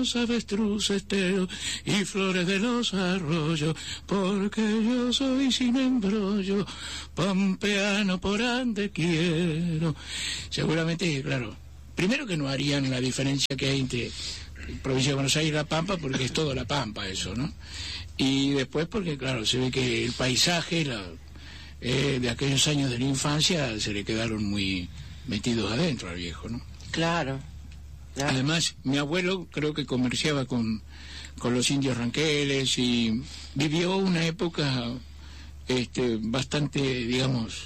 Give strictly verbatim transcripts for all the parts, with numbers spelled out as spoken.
los avestruces teo y flores de los arroyos, porque yo soy sin embrollo, pampeano por ande quiero. Seguramente, claro, primero que no harían la diferencia que hay entre provincia de Buenos Aires y La Pampa, porque es todo La Pampa eso, ¿no? Y después porque, claro, se ve que el paisaje la, eh, de aquellos años de la infancia se le quedaron muy metidos adentro al viejo, ¿no? Claro. claro. Además, mi abuelo creo que comerciaba con, con los indios ranqueles y vivió una época este, bastante, digamos,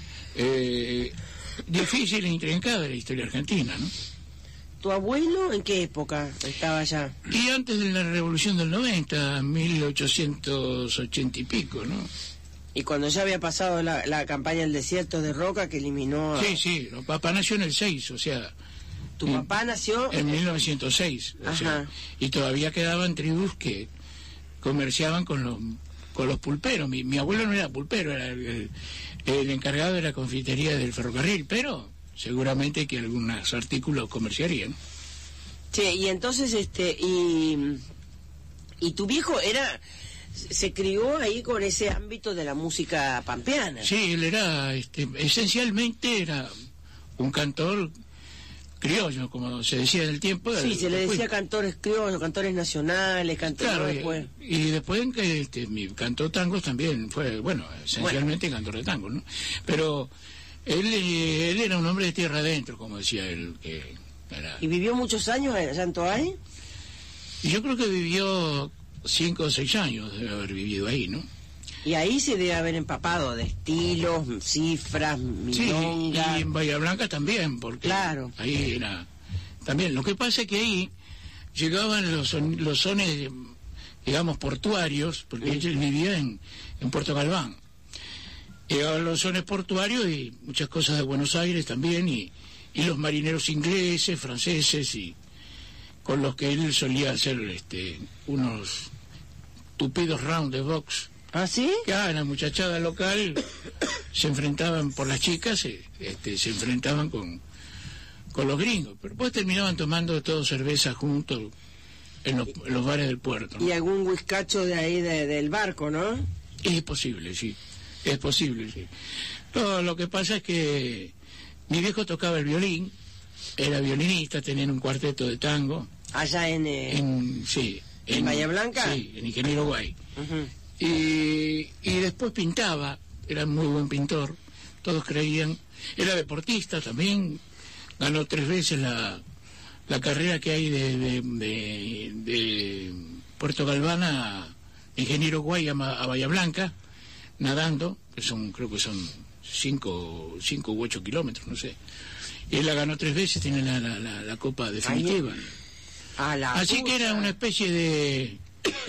eh, difícil e intrincada de la historia argentina, ¿no? ¿Tu abuelo en qué época estaba allá? Y antes de la Revolución del noventa, mil ochocientos ochenta y pico, ¿no? Y cuando ya había pasado la, la campaña del desierto de Roca, que eliminó a... Sí, sí, mi papá nació en el seis, o sea... ¿Tu en, papá nació...? En mil novecientos seis, o Ajá. sea, y todavía quedaban tribus que comerciaban con los, con los pulperos. Mi, mi abuelo no era pulpero, era el, el, el encargado de la confitería del ferrocarril, pero... seguramente que algunos artículos comerciarían. Sí, y entonces, este, y, y tu viejo era, se crió ahí con ese ámbito de la música pampeana. Sí, él era, este, esencialmente era un cantor criollo, como se decía en el tiempo. Sí, se le después, decía cantores criollos, cantores nacionales, cantores claro, después. Y, y después en que este, mi cantó tangos también, fue, bueno, esencialmente bueno. cantor de tangos, ¿no? Pero... Él, él era un hombre de tierra adentro, como decía él. Que era... ¿Y vivió muchos años allá en Toay? Y yo creo que vivió cinco o seis años, debe haber vivido ahí, ¿no? Y ahí se debe haber empapado de estilos, cifras, milonga. Sí, y en Bahía Blanca también, porque claro. ahí era... También, lo que pasa es que ahí llegaban los, son, los sones, digamos, portuarios, porque mm. él vivía en, en Puerto Galván. Llegaban los sones portuarios y muchas cosas de Buenos Aires también, y, y los marineros ingleses, franceses, y con los que él solía hacer este, unos tupidos round de box. ¿Ah, sí? Que ah, en la muchachada local se enfrentaban por las chicas, este, se enfrentaban con, con los gringos, pero después terminaban tomando todo cerveza juntos en los, en los bares del puerto, ¿no? Y algún whiskacho de ahí de, del barco, ¿no? Es posible, sí. Es posible, sí. No, lo que pasa es que mi viejo tocaba el violín, era violinista, tenía un cuarteto de tango. Allá en... Eh, en sí. ¿En, ¿En Bahía Blanca? Sí, en Ingeniero Guay. Uh-huh. y, y después pintaba, era muy buen pintor, todos creían. Era deportista también, ganó tres veces la, la carrera que hay de, de, de, de Puerto Galván a Ingeniero Guay a, a Bahía Blanca, nadando, que son, creo que son cinco, cinco u ocho kilómetros, no sé. Y él la ganó tres veces, tiene la, la, la, la copa definitiva. A la Así puta. que era una especie de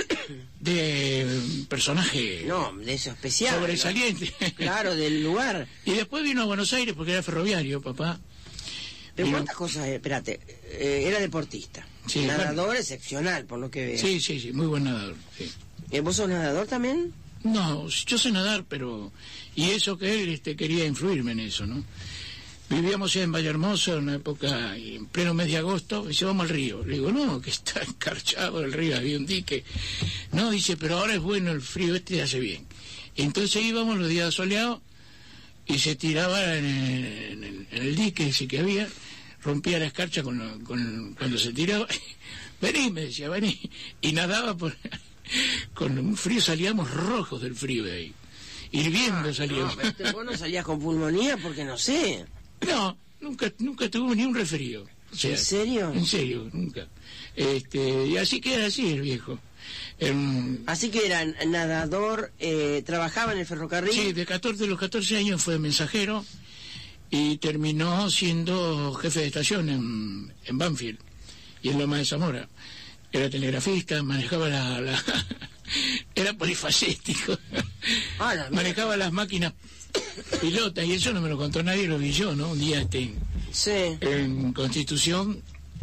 de personaje no, de eso especial, sobresaliente, ¿no? Claro, del lugar. Y después vino a Buenos Aires porque era ferroviario, papá. Pero vino... cuántas cosas, eh, espérate, eh, era deportista, sí, nadador bueno. excepcional, por lo que veo. Sí, sí, sí, muy buen nadador, sí. ¿Y vos sos nadador también? No, yo sé nadar, pero... Y eso que él este, quería influirme en eso, ¿no? Vivíamos en Vallehermoso en una época, en pleno mes de agosto, y dice, vamos al río. Le digo, no, que está encarchado el río, había un dique. No, dice, pero ahora es bueno el frío, este hace bien. Entonces íbamos los días soleados y se tiraba en el, en el, en el dique ese que había, rompía la escarcha con, lo, con cuando se tiraba. Vení, me decía, vení. Y nadaba por... Con un frío, salíamos rojos del frío de ahí. Hirviendo ah, salíamos. No, pero vos no salías con pulmonía porque no sé. No, nunca nunca tuvo ni un resfrío. O sea, ¿en serio? En serio, nunca. Este, y así que era así el viejo. Um, así que era nadador, eh, trabajaba en el ferrocarril. Sí, de catorce, de los catorce años fue mensajero y terminó siendo jefe de estación en, en Banfield y en Loma de Zamora. Era telegrafista, manejaba la... la era polifacético. Ah, la manejaba las máquinas pilotas, y eso no me lo contó nadie, lo vi yo, ¿no? Un día este, sí. en Constitución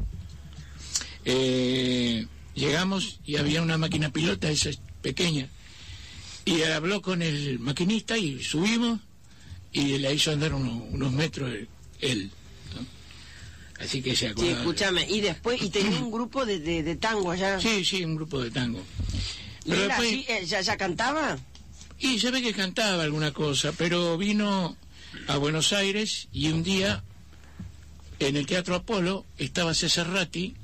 eh, llegamos y había una máquina pilota, esa pequeña, y habló con el maquinista y subimos y le hizo andar unos, unos metros él, ¿no? así que se Sí, acordaba. escúchame, y después, y tenía un grupo de, de, de tango allá. Sí, sí, un grupo de tango. ¿Y Pero él después, así, eh, ya, ya cantaba? y se ve que cantaba alguna cosa, pero vino a Buenos Aires y un día en el Teatro Apolo estaba César Ratti